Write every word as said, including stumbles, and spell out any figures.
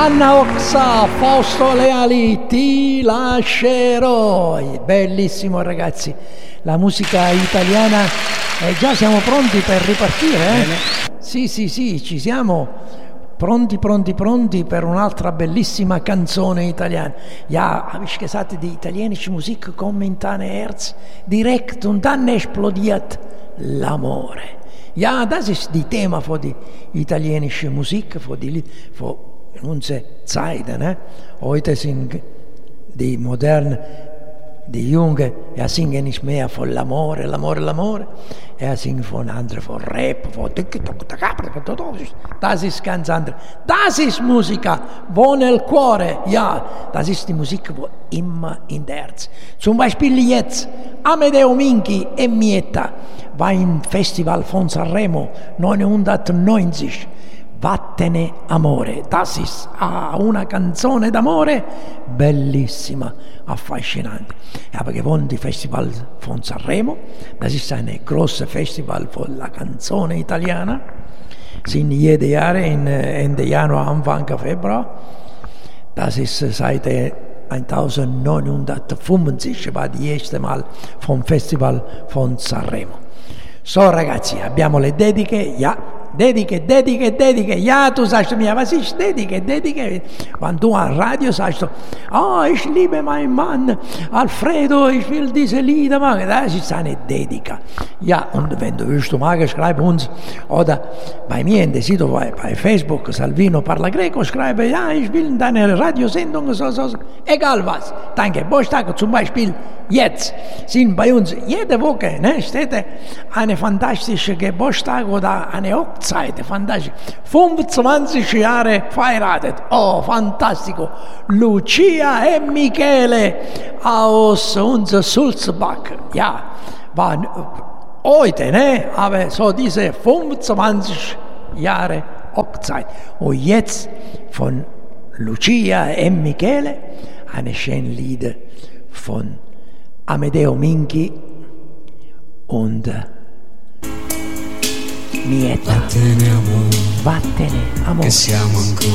Anna Oxa, Fausto Leali, Ti lascerò. Bellissimo ragazzi, la musica italiana. E già siamo pronti per ripartire, eh? Bene. Sì, sì, sì, ci siamo. Pronti, pronti, pronti per un'altra bellissima canzone italiana. Ja, habe ich gesagt, die italienische Musik kommt in dein Herz direkt und dann explodiert l'amore. Ja, das ist die Thema für die italienische Musik, für die für unsere Zeiten. Ne? Heute sind die modernen, die Jungen, ja, singen nicht mehr von l'amore, l'amore, l'amore. Er singt von anderen, von Rap, von das ist ganz anders. Das ist Musica, wo nel cuore. Ja, das ist die Musik, wo immer in der Herz. Zum Beispiel jetzt, Amedeo Minchi e Mieta war im Festival von Sanremo neunzehnhundertneunzig. Vattene amore, das ist ah, una canzone d'amore bellissima, affascinante. Ich habe gewonnen die Festival von Sanremo, das ist ein großes Festival für la canzone italiana, sind jede Jahre in Ende Januar, Anfang Februar. Das ist seit neunzehnhundertfünfundsiebzig, war die erste Mal vom Festival von Sanremo. So ragazzi, abbiamo le dediche, ja. Dediche, dediche, dediche. Ja, du sagst mir, was ist Dediche, Dediche? Wenn du am Radio sagst, oh, ich liebe meinen Mann, Alfredo, ich will diese Lieder machen, das ist eine Dedica. Ja, und wenn du willst, du magst, schreib uns, oder bei mir in der Sito, bei, bei Facebook, Salvino Parla Greco, schreibe, ja, ich will in deine Radiosendung, so, so, so, egal was. Danke, Geburtstag zum Beispiel, jetzt sind bei uns jede Woche, ne, steht eine fantastische Geburtstag oder eine Hochzeit. Fantastisch. fünfundzwanzig Jahre verheiratet. Oh, fantastico. Lucia e Michele aus unser Sulzbach. Ja, war heute, ne? Aber so diese fünfundzwanzig Jahre Hochzeit. Und jetzt von Lucia e Michele eine schöne Lieder von Amedeo Minchi und Mieta. Vattene amore, Vattene amore, che siamo ancora